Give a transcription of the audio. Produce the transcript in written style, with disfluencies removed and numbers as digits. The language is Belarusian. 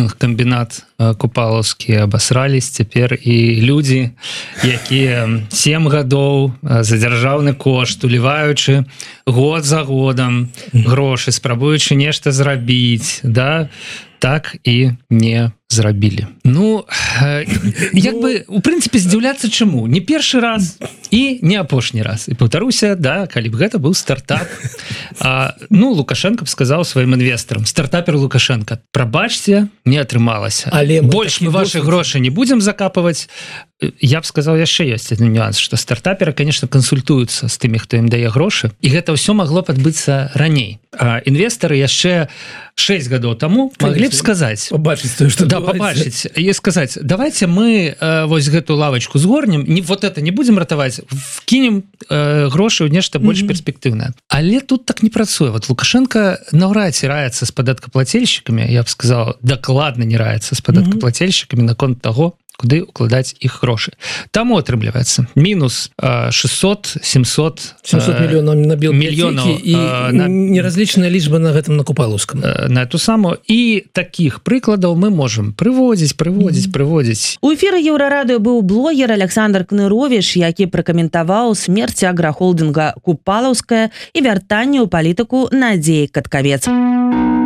мелкінг-камбінат купалаўскі абасрались цяпер і людзі, якія 7 гадоў за дзяржаўны кошт, уліваючы год за годам грошы, спрабуючы нешта зрабіць, да, так і не зрабілі. Ну, як бы, у прынцыпе, здзіўляцца чаму? Не першы раз і не апошні раз. І паўтаруся, да, калі б гэта быў стартап. Ну, Лукашенко б сказаў сваім інвестарам: стартапер Лукашенко, прабачце, не атрымалася. Больш мы ваши грошы не будзем закапываць. Я б сказаў, яшчэ ёсць адзін нюанс, што стартаперы, конечно, кансультуюцца з тымі, хто ім дае грошы, і гэта ўсё магло б адбыцца раней. Інвестары яшчэ 6 гадоў таму маглі б сказаць, побачыць тое, што да, побачыць і сказаць: давайте мы вось гэту лавачку згорнем, не вот это не будем ратаваць, вкінем грошы ў нешта больш перспектыўнае. Але тут так не працуе. Вот Лукашенко наўрад ці раецца з падаткаплацельшчыкамі, я б сказаў, дакладна не раецца з падаткаплацельшчыкамі наконт таго, куды укладаць іх грошы. Таму атрымліваецца мінус 700 мільёнаў на біўпяцекі і неразлічная лічба на гэтым на Купалаўскам. На эту саму. І такіх прыкладаў мы можам прыводзіць. У эфіры Еўрарадыё быў блогер Александр Кныровіч, які пракаментаваў смерць аграхолдынга Купалаўская і вяртанне ў палітыку Надзеі Каткавец.